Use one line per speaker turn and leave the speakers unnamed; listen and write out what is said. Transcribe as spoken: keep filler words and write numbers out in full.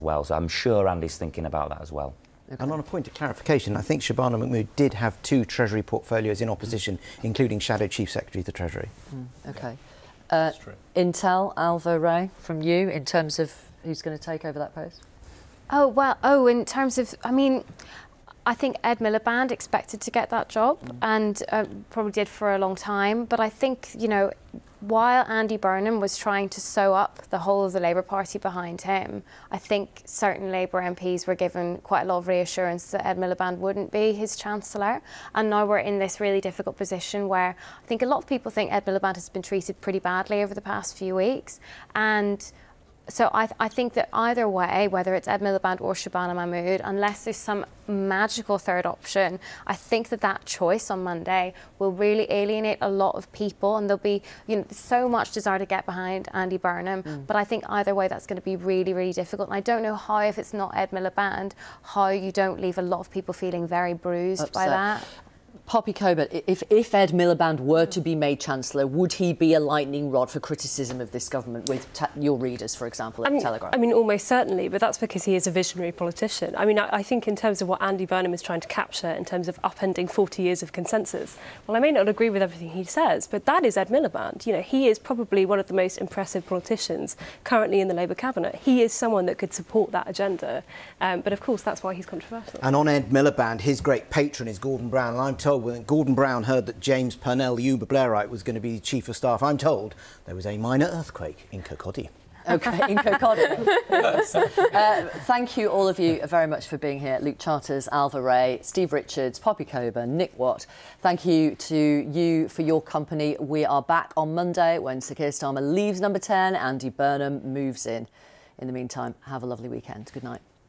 well, so I'm sure Andy's thinking about that as well.
Okay. And on a point of clarification, I think Shabana Mahmood did have two Treasury portfolios in opposition, mm. including Shadow Chief Secretary of the Treasury.
Mm. Okay. Uh, Intel, Ailbhe Rea, from you, in terms of who's going to take over that post?
Oh, well, oh, in terms of, I mean, I think Ed Miliband expected to get that job mm. and uh, probably did for a long time. But I think, you know, while Andy Burnham was trying to sew up the whole of the Labour Party behind him, I think certain Labour M Ps were given quite a lot of reassurance that Ed Miliband wouldn't be his Chancellor. And now we're in this really difficult position where I think a lot of people think Ed Miliband has been treated pretty badly over the past few weeks. And so I, th I think that either way, whether it's Ed Miliband or Shabana Mahmood, unless there's some magical third option, I think that that choice on Monday will really alienate a lot of people, and there'll be, you know, so much desire to get behind Andy Burnham. Mm. But I think either way, that's going to be really, really difficult. And I don't know how, if it's not Ed Miliband, how you don't leave a lot of people feeling very bruised Upset. by that.
Poppy Cockburn, if, if Ed Miliband were to be made Chancellor, would he be a lightning rod for criticism of this government with your readers, for example, at
I mean,
Telegraph?
I mean, almost certainly, but that's because he is a visionary politician. I mean, I, I think in terms of what Andy Burnham is trying to capture in terms of upending forty years of consensus, well, I may not agree with everything he says, but that is Ed Miliband. You know, he is probably one of the most impressive politicians currently in the Labour cabinet. He is someone that could support that agenda, um, but of course that's why he's controversial.
And on Ed Miliband, his great patron is Gordon Brown, and I'm told when Gordon Brown heard that James Purnell, the Uber Blairite, was going to be Chief of Staff, I'm told there was a minor earthquake in Kirkcaldy.
OK, in Kirkcaldy. Yes. uh, thank you, all of you, very much for being here. Luke Charters, Ailbhe Rea, Steve Richards, Poppy Cockburn, Nick Watt. Thank you to you for your company. We are back on Monday when Sir Keir Starmer leaves number ten, Andy Burnham moves in. In the meantime, have a lovely weekend. Good night.